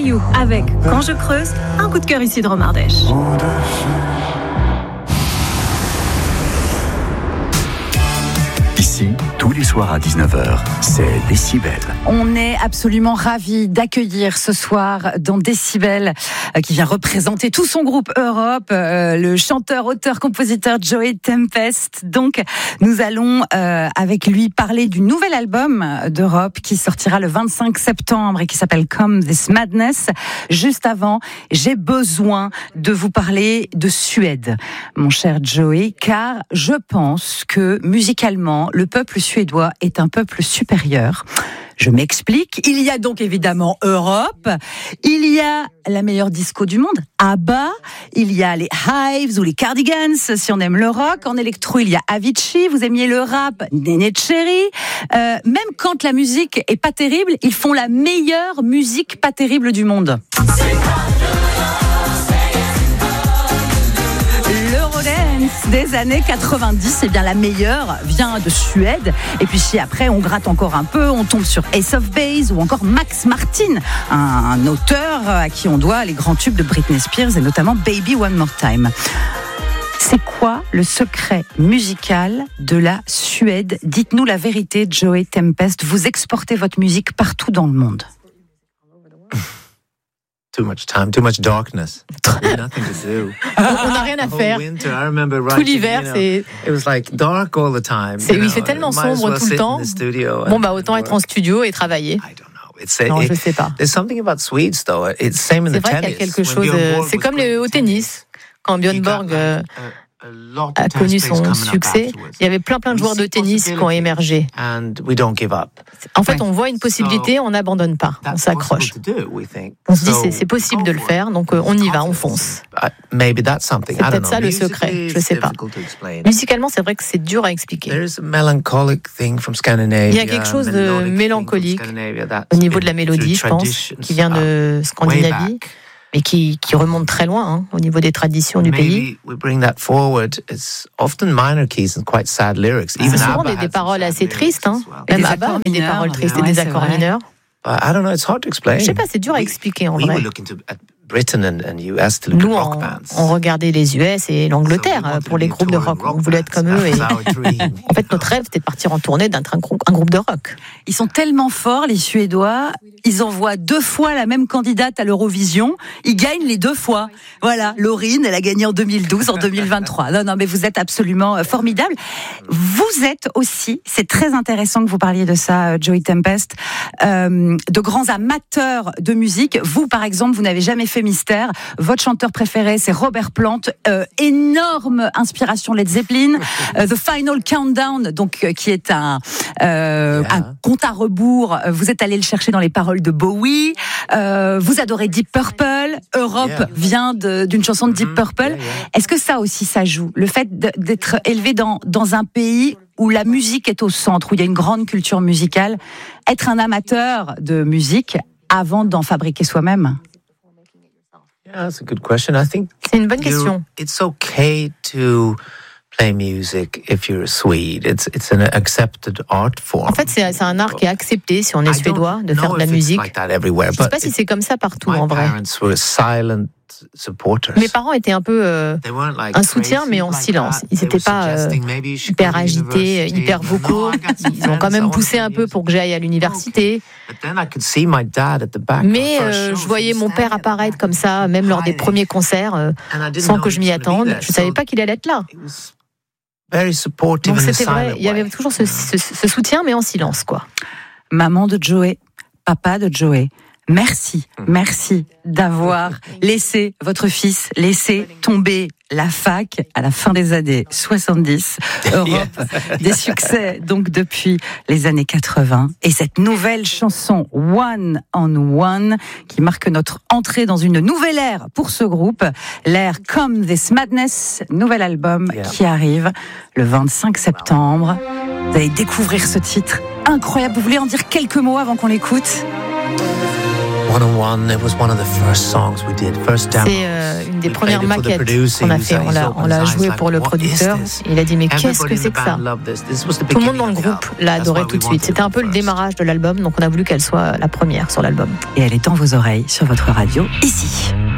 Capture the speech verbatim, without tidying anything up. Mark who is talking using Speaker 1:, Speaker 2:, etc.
Speaker 1: You avec Quand je creuse, un coup de cœur ici de Rome Ardèche.
Speaker 2: Ici, tous les soirs à dix-neuf heures, c'est Décibel.
Speaker 3: On est absolument ravis d'accueillir ce soir dans Décibel, euh, qui vient représenter tout son groupe Europe, euh, le chanteur, auteur, compositeur Joey Tempest. Donc, nous allons euh, avec lui parler du nouvel album d'Europe qui sortira le vingt-cinq septembre et qui s'appelle Come This Madness. Juste avant, j'ai besoin de vous parler de Suède, mon cher Joey, car je pense que musicalement, le peuple suédois est un peuple supérieur. Je m'explique. Il y a donc évidemment Europe. Il y a la meilleure disco du monde, ABBA. Il y a les Hives ou les Cardigans, si on aime le rock. En électro, il y a Avicii. Vous aimiez le rap, Neneh Cherry. Euh, même quand la musique est pas terrible, ils font la meilleure musique pas terrible du monde. L'Eurodance des années quatre-vingt-dix, c'est bien la meilleure, vient de Suède. Et puis si après on gratte encore un peu, on tombe sur Ace of Base ou encore Max Martin, un, un auteur à qui on doit les grands tubes de Britney Spears et notamment Baby One More Time. C'est quoi le secret musical de la Suède ? Dites-nous la vérité, Joey Tempest. Vous exportez votre musique partout dans le monde.
Speaker 4: Too much time, too much darkness. Nothing to do.
Speaker 5: On n'a rien à faire.
Speaker 4: Winter, I remember
Speaker 5: Tout l'hiver,
Speaker 4: you know,
Speaker 5: c'est.
Speaker 4: It was like dark all the time.
Speaker 5: C'est,
Speaker 4: you
Speaker 5: oui,
Speaker 4: know,
Speaker 5: c'est tellement
Speaker 4: might as
Speaker 5: sombre
Speaker 4: well
Speaker 5: tout le
Speaker 4: sit
Speaker 5: temps.
Speaker 4: in the studio
Speaker 5: Bon,
Speaker 4: and-
Speaker 5: bah, autant
Speaker 4: and
Speaker 5: être en
Speaker 4: work.
Speaker 5: studio et travailler.
Speaker 4: I don't know. It's a,
Speaker 5: Non,
Speaker 4: it,
Speaker 5: je sais pas.
Speaker 4: There's something about Swedes though. It's same in
Speaker 5: C'est
Speaker 4: the
Speaker 5: vrai
Speaker 4: tennis.
Speaker 5: qu'il y a quelque
Speaker 4: When
Speaker 5: chose.
Speaker 4: Björn
Speaker 5: euh,
Speaker 4: Borg
Speaker 5: C'est
Speaker 4: was
Speaker 5: comme
Speaker 4: playing
Speaker 5: le, au tennis. Quand Björn
Speaker 4: he got
Speaker 5: Borg
Speaker 4: like
Speaker 5: euh,
Speaker 4: a- a lot of
Speaker 5: a
Speaker 4: tennis
Speaker 5: connu
Speaker 4: players
Speaker 5: son
Speaker 4: coming up
Speaker 5: succès,
Speaker 4: afterwards.
Speaker 5: il y avait plein plein de
Speaker 4: We
Speaker 5: joueurs de
Speaker 4: see
Speaker 5: tennis qui ont
Speaker 4: possibility
Speaker 5: émergé.
Speaker 4: And we don't give up.
Speaker 5: En fait,
Speaker 3: Ouais.
Speaker 5: on voit une possibilité, on n'abandonne pas, on
Speaker 4: That's
Speaker 5: s'accroche.
Speaker 4: possible to do, we think.
Speaker 5: On se dit
Speaker 4: So,
Speaker 5: c'est, c'est possible
Speaker 4: go
Speaker 5: de le
Speaker 4: for
Speaker 5: faire,
Speaker 4: it.
Speaker 5: donc euh, on y va, on fonce.
Speaker 4: Uh, Maybe that's something.
Speaker 5: C'est
Speaker 4: I don't
Speaker 5: peut-être
Speaker 4: know.
Speaker 5: ça, le
Speaker 4: Musically,
Speaker 5: secret, je
Speaker 4: it's
Speaker 5: sais pas.
Speaker 4: difficult to explain.
Speaker 5: Musicalement, c'est vrai que c'est dur à expliquer.
Speaker 4: There is a melancholic thing from Scandinavia.
Speaker 5: Il y a quelque chose de
Speaker 4: melodic thing from
Speaker 5: mélancolique
Speaker 4: Scandinavia that's
Speaker 5: Au niveau
Speaker 4: been
Speaker 5: de la mélodie,
Speaker 4: through
Speaker 5: je pense,
Speaker 4: traditions,
Speaker 5: qui vient de
Speaker 4: way
Speaker 5: Scandinavie,
Speaker 4: back.
Speaker 5: mais qui, qui remonte très loin hein, au niveau des traditions du pays.
Speaker 4: Maybe we bring that forward. It's often minor keys and quite sad lyrics.
Speaker 5: C'est
Speaker 4: Even
Speaker 5: souvent
Speaker 4: ABBA
Speaker 5: des,
Speaker 4: had
Speaker 5: des
Speaker 4: some
Speaker 5: paroles
Speaker 4: sad
Speaker 5: assez
Speaker 4: lyrics
Speaker 5: tristes. Hein.
Speaker 4: as well.
Speaker 3: Et
Speaker 5: Même
Speaker 3: des
Speaker 5: ABBA,
Speaker 3: accords
Speaker 5: mais des
Speaker 3: mineurs,
Speaker 5: paroles tristes et
Speaker 3: ouais,
Speaker 5: des
Speaker 3: c'est
Speaker 5: accords
Speaker 3: vrai.
Speaker 5: mineurs.
Speaker 4: But I don't know. It's hard to explain.
Speaker 5: Je sais pas, c'est dur à
Speaker 4: We-
Speaker 5: expliquer en
Speaker 4: We
Speaker 5: vrai.
Speaker 4: were looking to, at Britain and, and U S to look
Speaker 5: Nous,
Speaker 4: at rock
Speaker 5: on,
Speaker 4: bands.
Speaker 5: on regardait les U S et l'Angleterre
Speaker 4: So we wanted
Speaker 5: pour
Speaker 4: to
Speaker 5: les
Speaker 4: be
Speaker 5: groupes de
Speaker 4: touring
Speaker 5: rock. On voulait être comme
Speaker 4: bands.
Speaker 5: eux. Et...
Speaker 4: That was our dream.
Speaker 5: En fait, notre rêve, c'était de partir en tournée d'un un groupe, un groupe de rock.
Speaker 3: Ils sont tellement forts, les Suédois. Ils envoient deux fois la même candidate à l'Eurovision. Ils gagnent les deux fois. Voilà, Laurine, elle a gagné en deux mille douze, en deux mille vingt-trois. Non, non, mais vous êtes absolument formidable. Vous êtes aussi, c'est très intéressant que vous parliez de ça, Joey Tempest, euh, de grands amateurs de musique. Vous, par exemple, vous n'avez jamais fait mystère. Votre chanteur préféré, c'est Robert Plant. Euh, énorme inspiration Led Zeppelin. Euh, The Final Countdown, donc euh, qui est un, euh,
Speaker 4: Yeah.
Speaker 3: un compte à rebours. Vous êtes allé le chercher dans les paroles de Bowie. Euh, vous adorez Deep Purple. Europe
Speaker 4: Yeah.
Speaker 3: vient de, d'une chanson de Deep
Speaker 4: Mhm.
Speaker 3: Purple.
Speaker 4: Yeah, yeah.
Speaker 3: Est-ce que ça aussi, ça joue ? Le fait de- d'être élevé dans, dans un pays où la musique est au centre, où il y a une grande culture musicale, être un amateur de musique avant d'en fabriquer soi-même ?
Speaker 4: Yeah, that's a good question. I think
Speaker 5: C'est une bonne
Speaker 4: you-
Speaker 5: question.
Speaker 4: it's okay to play music if you're a Swede. It's it's an accepted art form.
Speaker 5: En fait, c'est, c'est un art qui est accepté, si on est
Speaker 4: I don't
Speaker 5: suédois, de
Speaker 4: know
Speaker 5: faire de la
Speaker 4: if it's
Speaker 5: musique.
Speaker 4: like that everywhere,
Speaker 5: Je sais
Speaker 4: but
Speaker 5: pas si c'est comme ça partout,
Speaker 4: my
Speaker 5: en vrai.
Speaker 4: parents were silent supporters.
Speaker 5: Mes parents étaient un peu euh,
Speaker 4: They weren't like
Speaker 5: un soutien,
Speaker 4: crazy
Speaker 5: mais en
Speaker 4: like
Speaker 5: silence.
Speaker 4: that.
Speaker 5: Ils
Speaker 4: They
Speaker 5: n'étaient
Speaker 4: were
Speaker 5: pas euh,
Speaker 4: suggesting maybe you should
Speaker 5: hyper
Speaker 4: go to
Speaker 5: agités,
Speaker 4: university.
Speaker 5: hyper
Speaker 4: No,
Speaker 5: vocaux.
Speaker 4: I got some
Speaker 5: Ils ont quand
Speaker 4: friends, I
Speaker 5: même
Speaker 4: want to
Speaker 5: poussé
Speaker 4: play
Speaker 5: un peu
Speaker 4: music.
Speaker 5: pour que j'aille à l'université.
Speaker 4: But then I could see my dad at the back.
Speaker 5: Mais
Speaker 4: Our first
Speaker 5: euh,
Speaker 4: shows,
Speaker 5: je
Speaker 4: he
Speaker 5: voyais
Speaker 4: was
Speaker 5: mon père
Speaker 4: standing at the
Speaker 5: apparaître
Speaker 4: back,
Speaker 5: comme ça, même lors des
Speaker 4: hiding.
Speaker 5: premiers concerts, euh,
Speaker 4: And I didn't
Speaker 5: sans
Speaker 4: know
Speaker 5: que
Speaker 4: he
Speaker 5: je m'y
Speaker 4: was gonna be
Speaker 5: attende.
Speaker 4: there.
Speaker 5: Je savais
Speaker 4: So
Speaker 5: pas qu'il allait être là.
Speaker 4: it was very supportive
Speaker 5: Donc
Speaker 4: in a
Speaker 5: c'était vrai,
Speaker 4: silent
Speaker 5: il y avait
Speaker 4: way.
Speaker 5: toujours ce, ce, ce soutien, mais en silence, quoi.
Speaker 3: Maman de Joey, papa de Joey, merci, merci d'avoir laissé votre fils laisser tomber la fac à la fin des années soixante-dix. Europe, des succès donc depuis les années quatre-vingts. Et cette nouvelle chanson One on One qui marque notre entrée dans une nouvelle ère pour ce groupe, l'ère Come This Madness, nouvel album
Speaker 4: Yeah.
Speaker 3: qui arrive le vingt-cinq septembre. Vous allez découvrir ce titre incroyable. Vous voulez en dire quelques mots avant qu'on l'écoute ?
Speaker 4: one oh one, it was one of the first songs we did, first demos.
Speaker 5: C'est euh, une des
Speaker 4: We
Speaker 5: premières
Speaker 4: played it for the
Speaker 5: maquettes
Speaker 4: producer,
Speaker 5: qu'on a
Speaker 4: he
Speaker 5: fait.
Speaker 4: said,
Speaker 5: On l'a,
Speaker 4: he's
Speaker 5: on l'a
Speaker 4: opened his
Speaker 5: joué
Speaker 4: eyes
Speaker 5: pour le
Speaker 4: like, what is
Speaker 5: producteur.
Speaker 4: this?
Speaker 5: Il a dit mais qu'est-ce
Speaker 4: Everybody
Speaker 5: que
Speaker 4: in
Speaker 5: c'est
Speaker 4: the
Speaker 5: que ça?
Speaker 4: band loved this. This was the
Speaker 5: Tout le monde dans le
Speaker 4: beginning of the
Speaker 5: groupe
Speaker 4: album.
Speaker 5: l'a
Speaker 4: That's
Speaker 5: adoré
Speaker 4: why
Speaker 5: tout
Speaker 4: we
Speaker 5: de suite.
Speaker 4: wanted
Speaker 5: C'était un peu
Speaker 4: it
Speaker 5: le
Speaker 4: first.
Speaker 5: démarrage de l'album, donc on a voulu qu'elle soit la première sur l'album.
Speaker 3: Et elle est dans vos oreilles, sur votre radio, ici.